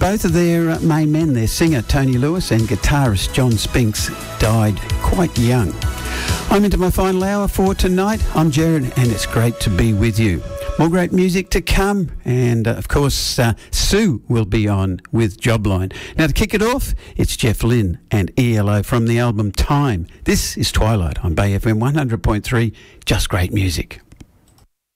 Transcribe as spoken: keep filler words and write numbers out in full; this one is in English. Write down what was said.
both of their uh, main men, their singer Tony Lewis and guitarist John Spinks, died quite young. I'm into my final hour for tonight. I'm Jared, and it's great to be with you. More great music to come, and uh, of course uh, Sue will be on with Jobline. Now to kick it off, it's Jeff Lynne and E L O from the album Time. This is Twilight on Bay F M one hundred point three, just great music.